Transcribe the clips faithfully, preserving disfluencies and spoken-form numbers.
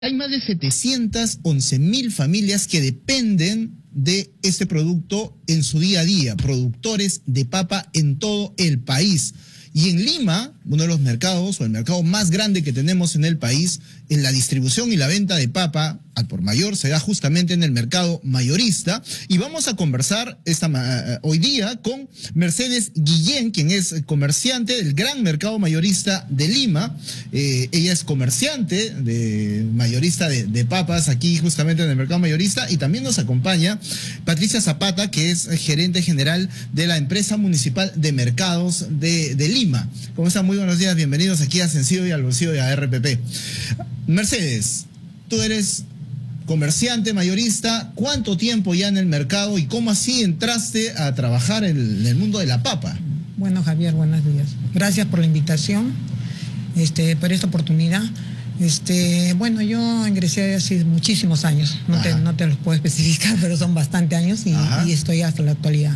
Hay más de setecientas once mil familias que dependen de este producto en su día a día, productores de papa en todo el país. Y en Lima, uno de los mercados o el mercado más grande que tenemos en el país, en la distribución y la venta de papa al por mayor se da justamente en el mercado mayorista. Y vamos a conversar esta, uh, hoy día con Mercedes Guillén, quien es comerciante del gran mercado mayorista de Lima. Eh, ella es comerciante de mayorista de, de papas aquí justamente en el mercado mayorista. Y también nos acompaña Patricia Zapata, que es gerente general de la empresa municipal de mercados de, de Lima. ¿Cómo están? Muy buenos días, bienvenidos aquí a Sencillo y al Bolsillo y a R P P. Mercedes, tú eres comerciante mayorista, ¿cuánto tiempo ya en el mercado y cómo así entraste a trabajar en el, en el mundo de la papa? Bueno, Javier, buenos días. Gracias por la invitación, este, por esta oportunidad. Este, bueno, yo ingresé hace muchísimos años, no te, no te los puedo especificar, pero son bastantes años y, y estoy hasta la actualidad.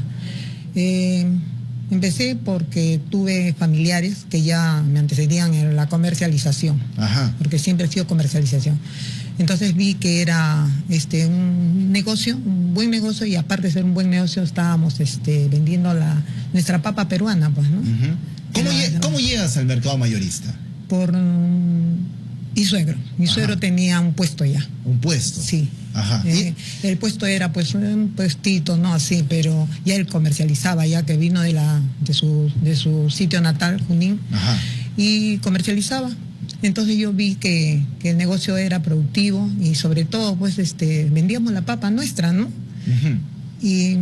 Eh, empecé porque tuve familiares que ya me antecedían en la comercialización, Ajá. porque siempre he sido comercialización. Entonces vi que era este un negocio, un buen negocio, y aparte de ser un buen negocio estábamos este, vendiendo la nuestra papa peruana, pues, ¿no? Uh-huh. ¿Cómo, era, ¿Cómo llegas al mercado mayorista? Por um, mi suegro. Mi Ajá. suegro tenía un puesto ya. ¿Un puesto? Sí. Ajá. Eh, el puesto era pues un puestito, no así, pero ya él comercializaba, ya que vino de la de su de su sitio natal, Junín, Ajá. y comercializaba. Entonces yo vi que, que el negocio era productivo y sobre todo pues este vendíamos la papa nuestra, ¿no? Uh-huh. Y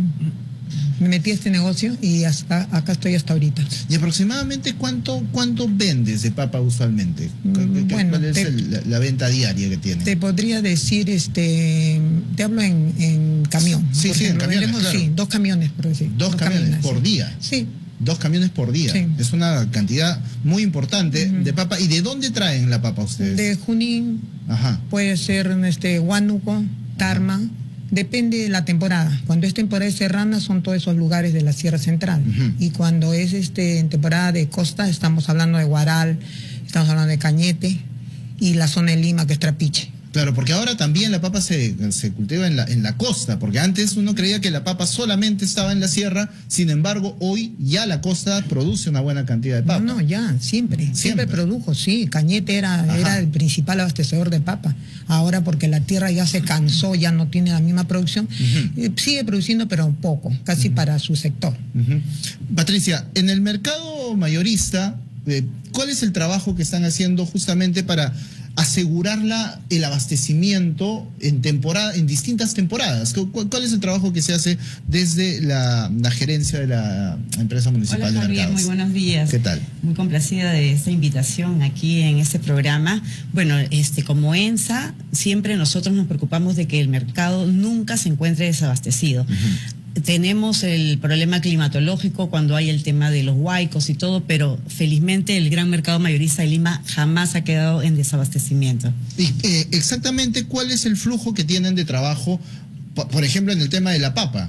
me metí a este negocio y hasta acá estoy hasta ahorita. ¿Y aproximadamente cuánto cuánto vendes de papa usualmente? ¿Cuál, bueno, ¿cuál es te, el, la, la venta diaria que tienes? Te podría decir, este, te hablo en, en camión. Sí, sí, en camiones, vendemos, claro. Sí, dos camiones, por decir. Dos, dos camiones, camiones por sí. día. Sí. Dos camiones por día. Sí. Es una cantidad muy importante uh-huh. de papa. ¿Y de dónde traen la papa ustedes? De Junín, Ajá. puede ser este Huánuco, Tarma, Ajá. depende de la temporada. Cuando es temporada de serrana son todos esos lugares de la Sierra Central. Uh-huh. Y cuando es este en temporada de costa estamos hablando de Huaral, estamos hablando de Cañete y la zona de Lima, que es Trapiche. Claro, porque ahora también la papa se, se cultiva en la, en la costa, porque antes uno creía que la papa solamente estaba en la sierra, sin embargo, hoy ya la costa produce una buena cantidad de papa. No, no, ya, siempre, siempre, siempre produjo, sí. Cañete era, era el principal abastecedor de papa. Ahora, porque la tierra ya se cansó, ya no tiene la misma producción, uh-huh. eh, sigue produciendo, pero poco, casi uh-huh. para su sector. Uh-huh. Patricia, en el mercado mayorista, eh, ¿cuál es el trabajo que están haciendo justamente para asegurarla el abastecimiento en temporada, en distintas temporadas? ¿Cuál, cuál es el trabajo que se hace desde la, la gerencia de la empresa municipal Hola, de Javier, mercados? Muy buenos días. ¿Qué tal? Muy complacida de esta invitación aquí en este programa. Bueno, este como ENSA, siempre nosotros nos preocupamos de que el mercado nunca se encuentre desabastecido. Uh-huh. Tenemos el problema climatológico cuando hay el tema de los huaicos y todo, pero felizmente el gran mercado mayorista de Lima jamás ha quedado en desabastecimiento. Y eh, exactamente, ¿cuál es el flujo que tienen de trabajo, por ejemplo, en el tema de la papa?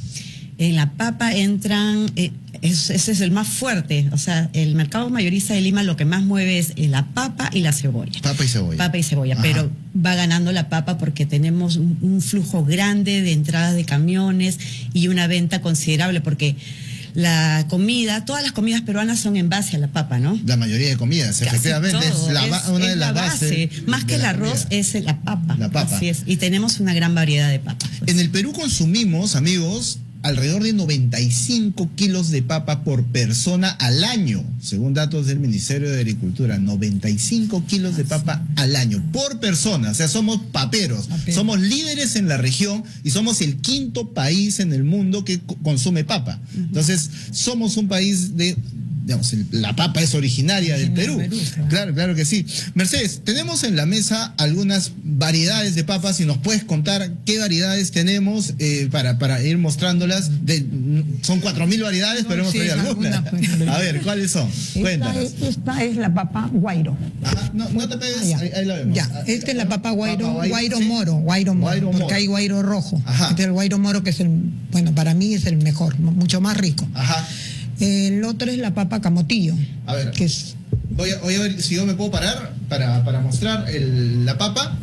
En la papa entran, eh, es, ese es el más fuerte, o sea, el mercado mayorista de Lima lo que más mueve es la papa y la cebolla. Papa y cebolla. Papa y cebolla, Ajá. pero va ganando la papa porque tenemos un, un flujo grande de entradas de camiones y una venta considerable, porque la comida, todas las comidas peruanas son en base a la papa, ¿no? La mayoría de comidas, Casi efectivamente, todo. es, la, es una es de las la base. bases. Más que el arroz comida. Es la papa. La papa. Así es, y tenemos una gran variedad de papas. Pues. En el Perú consumimos, amigos, alrededor de noventa y cinco kilos de papa por persona al año, según datos del Ministerio de Agricultura. noventa y cinco kilos de papa al año por persona. O sea, somos paperos, Papero. somos líderes en la región y somos el quinto país en el mundo que consume papa. Uh-huh. Entonces, somos un país de... digamos, el, la papa es originaria del Perú. Perú claro. claro, claro que sí. Mercedes, tenemos en la mesa algunas variedades de papas y nos puedes contar qué variedades tenemos eh, para, para ir mostrándolas. De, son cuatro mil variedades, no, pero hemos sí, traído algunas. Alguna, a ver, ¿cuáles son? Esta Cuéntanos. Es, esta es la papa guairo. Ajá, no, no te pegues, ah, ahí, ahí la vemos. Ya, esta es la papa guairo, papa guairo, sí. moro, guairo moro, guairo porque moro. hay guairo rojo. Ajá. Este es el guairo moro, que es el, bueno, para mí es el mejor, mucho más rico. Ajá. El otro es la papa camotillo, a ver. que es voy a, voy a ver si yo me puedo parar para, para mostrar el, la papa.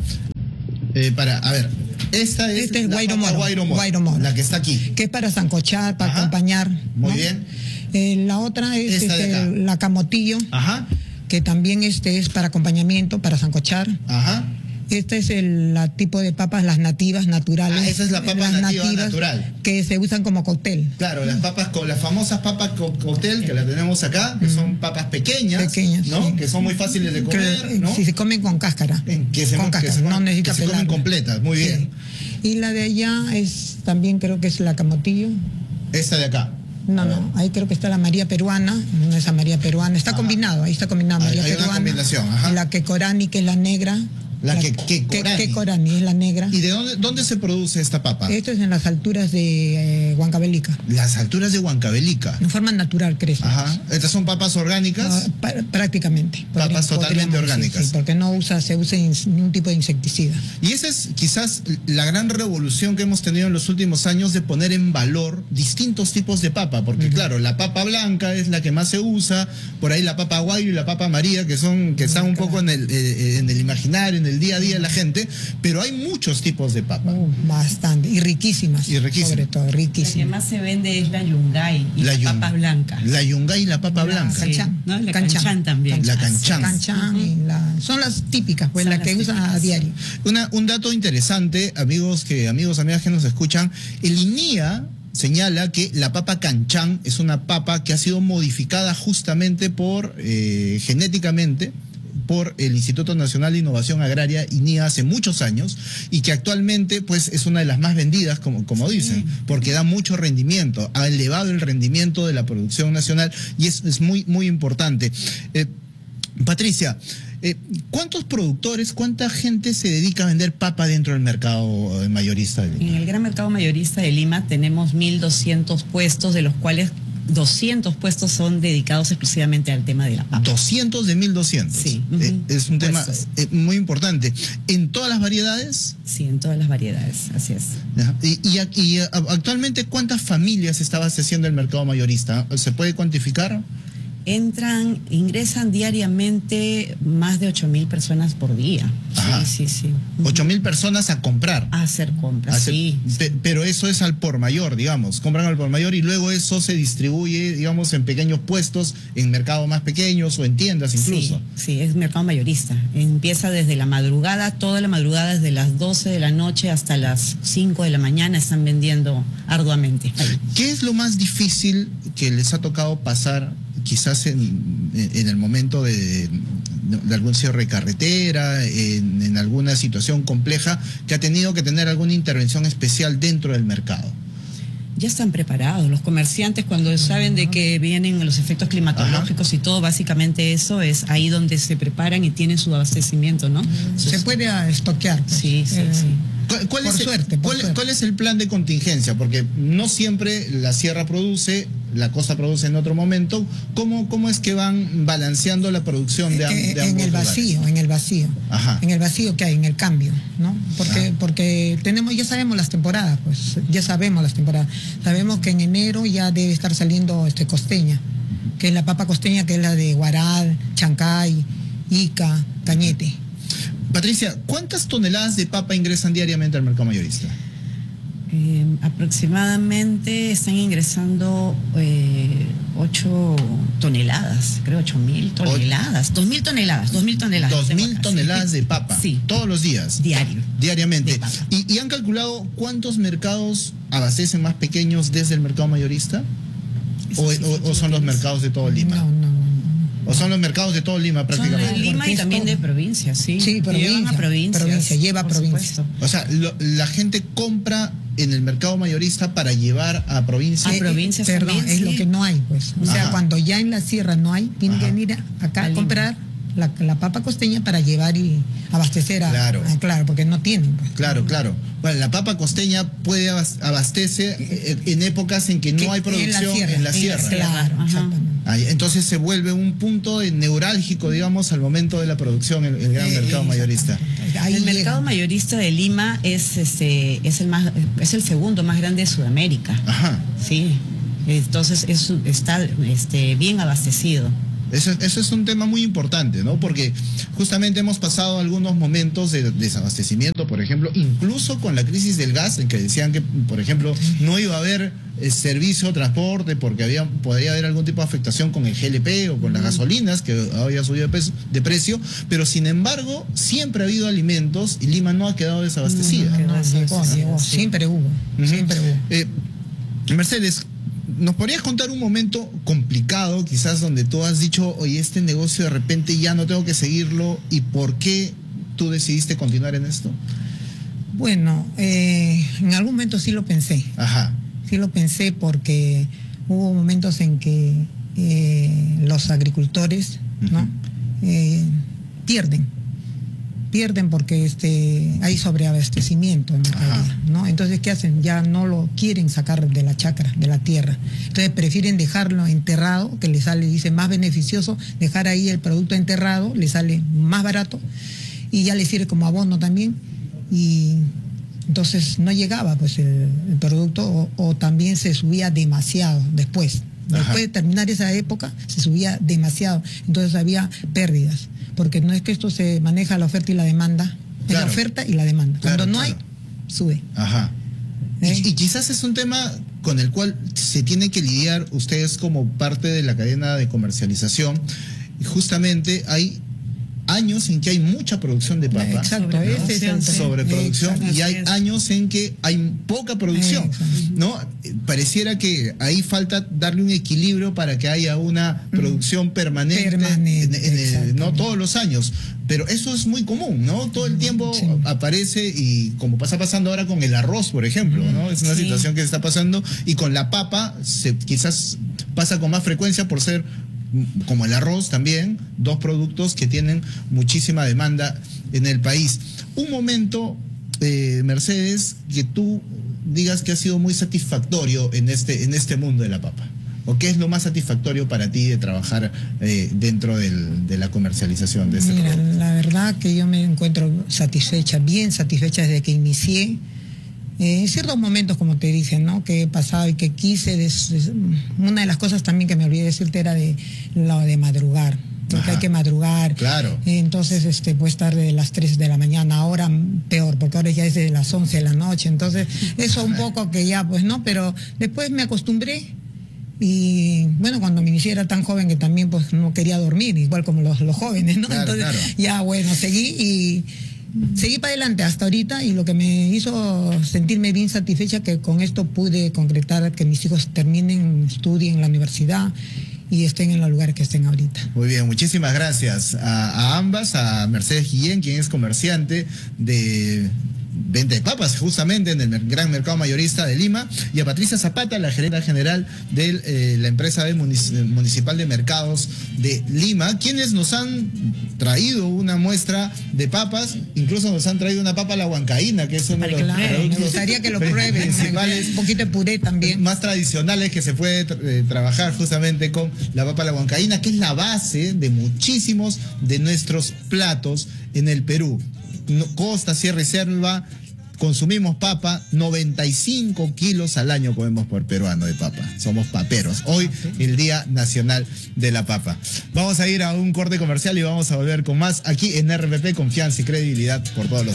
Eh, para, a ver, esta es, este es la Guairo papa Moro, Guairo Moro, Guairo Moro, la que está aquí. que es para sancochar, para Ajá. acompañar. Muy ¿no? bien. Eh, la otra es Esta de este, acá. la camotillo, Ajá, que también este es para acompañamiento, para sancochar. ajá. Este es el la tipo de papas, las nativas, naturales. Ah, esa es la papa las nativa nativas, natural. que se usan como cóctel. Claro, las papas, con las famosas papas co- cóctel que las tenemos acá, que son papas pequeñas, Pequeñas, ¿no? sí. Que son muy fáciles de comer, Que, ¿no? Si se comen con cáscara. En- que se, con que cáscara, se no comen- necesita que se comen pelarla. completas, muy Sí. bien. Y la de allá es también creo que es la camotillo. Esta de acá. No, A ver. no, ahí creo que está la María peruana, no esa María peruana, está Ajá. combinado, ahí está combinado Hay- María hay una peruana. combinación, ajá. Y la que corani, que es la negra. La que- que corani. que corani es la negra. ¿Y de dónde, dónde se produce esta papa? Esto es en las alturas de eh, Huancavelica. Las alturas de Huancavelica. En forma natural crece. Ajá. Estas son papas orgánicas. Ah, pa- prácticamente. Papas totalmente podríamos decir, orgánicas. sí, porque no usa, se usa ins- ningún tipo de insecticida. Y esa es quizás la gran revolución que hemos tenido en los últimos años de poner en valor distintos tipos de papa, porque claro, la papa blanca es la que más se usa, por ahí la papa guairo y la papa maría, que son que están un poco en el, eh, en el imaginario, en el día a día de la gente, pero hay muchos tipos de papa. Uh, bastante. Y riquísimas. Y riquísimas. Sobre todo, La que riquísimas. más se vende es la yungay y la, yun- papa blanca. La yungay y la papa blanca. Sí. Canchán. ¿no? La canchan también. La canchan. Canchan y la- son las típicas, pues Son las las que usan a típicas. diario. Una, un dato interesante, amigos que amigos amigas que nos escuchan, el I N I A señala que la papa canchán es una papa que ha sido modificada justamente por eh, genéticamente por el Instituto Nacional de Innovación Agraria, I N I A, hace muchos años, y que actualmente pues es una de las más vendidas, como, como dicen, porque da mucho rendimiento, ha elevado el rendimiento de la producción nacional y es, es muy, muy importante. Eh, Patricia, eh, ¿cuántos productores, cuánta gente se dedica a vender papa dentro del mercado eh, mayorista de Lima? En el gran mercado mayorista de Lima tenemos mil doscientos puestos, de los cuales doscientos puestos son dedicados exclusivamente al tema de la papa. doscientos de mil doscientos. Sí. Eh, Ujú. es un tema Puestos. eh, muy importante. ¿En todas las variedades? Sí, en todas las variedades, así es. Ajá. Y, y, y, eh, actualmente, ¿cuántas familias está abasteciendo el mercado mayorista? ¿Se puede cuantificar? Entran, ingresan diariamente más de ocho mil personas por día. Ajá. Sí, sí, sí. Ujú. Ocho mil personas a comprar. A hacer compras, Hace- sí. pe- pero eso es al por mayor, digamos. Compran al por mayor y luego eso se distribuye, digamos, en pequeños puestos, en mercados más pequeños o en tiendas incluso. Sí, sí, es mercado mayorista. Empieza desde la madrugada, toda la madrugada, desde las doce de la noche hasta las cinco de la mañana, están vendiendo arduamente. Ahí. ¿Qué es lo más difícil que les ha tocado pasar quizás en, en el momento de, de algún cierre de carretera, en, en alguna situación compleja que ha tenido que tener alguna intervención especial dentro del mercado? Ya están preparados. Los comerciantes, cuando saben de que vienen los efectos climatológicos y todo, básicamente eso es ahí donde se preparan y tienen su abastecimiento, ¿no? Se puede ah, estoquear. pues. Sí, sí, Eh, sí. ¿Cuál, cuál Por es el, suerte, por cuál- suerte. cuál es el plan de contingencia? Porque no siempre la sierra produce, la costa produce en otro momento. ¿Cómo, cómo es que van balanceando la producción de, am- Eh, de en ambos el lugares? vacío, en el vacío. Ajá. En el vacío que hay, en el cambio, ¿no? Porque, Ah. porque tenemos, ya sabemos las temporadas, pues, ya sabemos las temporadas. Sabemos que en enero ya debe estar saliendo este costeña, que es la papa costeña, que es la de Guaral, Chancay, Ica, Cañete. Patricia, ¿cuántas toneladas de papa ingresan diariamente al mercado mayorista? Eh, aproximadamente están ingresando eh, ocho toneladas, creo ocho mil toneladas, dos mil toneladas, dos mil toneladas. Dos tengo mil acá, toneladas sí. de papa. Sí. Todos los días. Diario. Diariamente. De papa. ¿Y, y han calculado cuántos mercados abastecen más pequeños desde el mercado mayorista? ¿O, Eso sí, o- sí, o son los tienes. mercados de todo Lima? No, no, no. no. ¿O son los mercados de todo Lima Son prácticamente? de Lima Porque y es también todo. de provincia, sí. Sí, Llevan provincia, a provincias. provincia, lleva a por provincia. supuesto. O sea, lo- la gente compra en el mercado mayorista para llevar a provincia. A Eh, provincias Perdón, también, es sí. lo que no hay, pues. O sea, Ajá. cuando ya en la sierra no hay, tienen Ajá. que venir acá A a Lima. comprar la, la papa costeña para llevar y abastecer a. Claro. a- claro, porque no tienen. Pues. Claro, claro. Bueno, la papa costeña puede abas- abastece eh, en épocas en que no Que- hay producción en la sierra. Claro, Ajá. exactamente. Ahí, entonces se vuelve un punto neurálgico, digamos, al momento de la producción, el, el gran Eh, mercado mayorista. Ahí el llega. mercado mayorista de Lima es este es el más es el segundo más grande de Sudamérica. Ajá. Sí. Entonces es, está este, bien abastecido. Eso, eso es un tema muy importante, ¿no? Porque justamente hemos pasado algunos momentos de desabastecimiento, por ejemplo, incluso con la crisis del gas, en que decían que, por ejemplo, no iba a haber eh, servicio, transporte, porque había, podría haber algún tipo de afectación con el G L P o con las gasolinas, que había subido de, peso, de precio, pero sin embargo, siempre ha habido alimentos y Lima no ha quedado desabastecida. No, no, no, llegó, llegó. Siempre hubo, uh-huh. siempre hubo. Eh, Mercedes, ¿nos podrías contar un momento complicado, quizás, donde tú has dicho, oye, este negocio de repente ya no tengo que seguirlo, y por qué tú decidiste continuar en esto? Bueno, eh, en algún momento sí lo pensé. Ajá. Sí lo pensé porque hubo momentos en que eh, los agricultores, ¿no? Uh-huh. eh, pierden. pierden porque este hay sobreabastecimiento en la calle, ¿no? Entonces, ¿qué hacen? Ya no lo quieren sacar de la chacra, de la tierra. Entonces prefieren dejarlo enterrado, que le sale, dice, más beneficioso dejar ahí el producto enterrado, le sale más barato y ya le sirve como abono también. Y entonces no llegaba pues el, el producto o, o también se subía demasiado después. Después Ajá. de terminar esa época se subía demasiado, entonces había pérdidas, porque no es que esto se maneja la oferta y la demanda, claro. es la oferta y la demanda. Claro, Cuando no claro. hay, sube. Ajá. ¿Eh? Y, y quizás es un tema con el cual se tienen que lidiar ustedes como parte de la cadena de comercialización. Y justamente hay años en que hay mucha producción de papa. Exacto, ese es el sobreproducción. Exacto. Y hay años en que hay poca producción, Exacto. ¿no? Pareciera que ahí falta darle un equilibrio para que haya una producción permanente, permanente en, en, no todos los años. Pero eso es muy común, ¿no? Todo el tiempo sí. aparece, y como pasa pasando ahora con el arroz, por ejemplo, ¿no? Es una sí. situación que se está pasando, y con la papa se, quizás pasa con más frecuencia por ser, como el arroz también, dos productos que tienen muchísima demanda en el país. Un momento, eh, Mercedes, que tú digas que ha sido muy satisfactorio en este, en este mundo de la papa. ¿O qué es lo más satisfactorio para ti de trabajar eh, dentro del, de la comercialización de este Mira, producto? La verdad que yo me encuentro satisfecha, bien satisfecha desde que inicié. En eh, ciertos momentos, como te dicen, ¿no? Que he pasado y que quise, de, de, una de las cosas también que me olvidé decirte era de lo de madrugar, porque Ajá. hay que madrugar. Claro. Eh, entonces, este, puede estar de las tres de la mañana, ahora peor, porque ahora ya es de las once de la noche, entonces, eso un poco que ya, pues, ¿no? Pero después me acostumbré. Y bueno, cuando me inicié era tan joven que también pues no quería dormir, igual como los, los jóvenes, ¿no? Claro, entonces, claro. ya bueno, seguí y seguí para adelante hasta ahorita, y lo que me hizo sentirme bien satisfecha que con esto pude concretar que mis hijos terminen, estudien en la universidad y estén en los lugares que estén ahorita. Muy bien, muchísimas gracias a, a ambas, a Mercedes Guillén, quien es comerciante de venta de papas justamente en el gran mercado mayorista de Lima, y a Patricia Zapata, la gerente general de eh, la empresa de munic- municipal de mercados de Lima, quienes nos han traído una muestra de papas, incluso nos han traído una papa a la huancaína, que es uno de los claro, productos me gustaría que lo prueben, principales, un poquito de puré también, más tradicionales que se puede tra eh, trabajar justamente con la papa a la huancaína, que es la base de muchísimos de nuestros platos en el Perú. No, costa, sierra y selva, consumimos papa, noventa y cinco kilos al año comemos por peruano de papa. Somos paperos. Hoy, el Día Nacional de la Papa. Vamos a ir a un corte comercial y vamos a volver con más aquí en R P P, confianza y credibilidad por todos los